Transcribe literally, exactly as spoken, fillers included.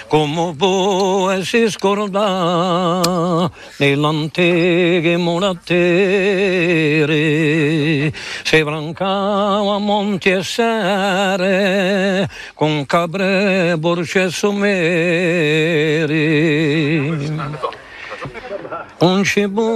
come può si scordare nelle antiche monastere, si brancava a monti e sere, con capre, borce e someri. Un cibo